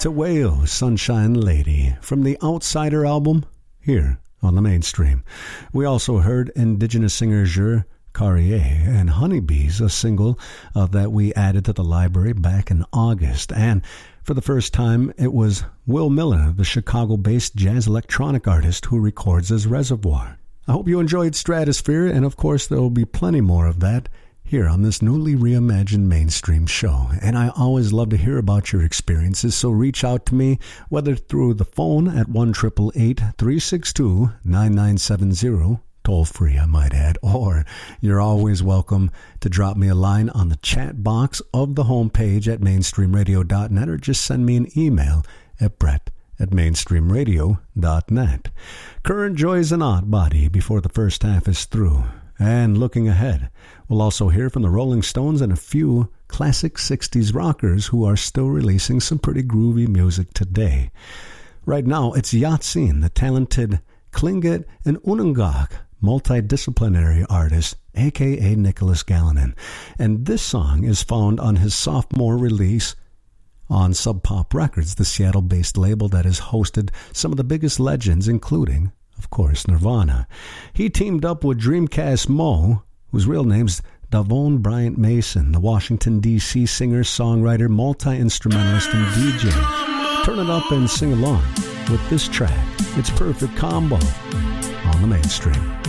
to Wayo, Sunshine Lady, from the Outsider album, here on the Mainstream. We also heard Indigenous singer Jure Carrier and Honeybees, a single that we added to the library back in August. And for the first time, it was Will Miller, the Chicago-based jazz electronic artist who records as Reservoir. I hope you enjoyed Stratosphere, and of course there will be plenty more of that here on this newly reimagined Mainstream show. And I always love to hear about your experiences, so reach out to me, whether through the phone at 1-888-362-9970, toll free I might add, or you're always welcome to drop me a line on the chat box of the homepage at mainstreamradio.net, or just send me an email at brett@mainstreamradio.net. Current Joy's an odd body before the first half is through. And looking ahead, we'll also hear from the Rolling Stones and a few classic 60s rockers who are still releasing some pretty groovy music today. Right now, it's Yatsin, the talented Tlingit and Unangak multidisciplinary artist, a.k.a. Nicholas Galinon. And this song is found on his sophomore release on Sub Pop Records, the Seattle-based label that has hosted some of the biggest legends, including, of course, Nirvana. He teamed up with Dreamcast Mo, whose real name's Davone Bryant Mason, the Washington, D.C. singer, songwriter, multi-instrumentalist, and DJ. Turn it up and sing along with this track. It's Perfect Combo on the Mainstream.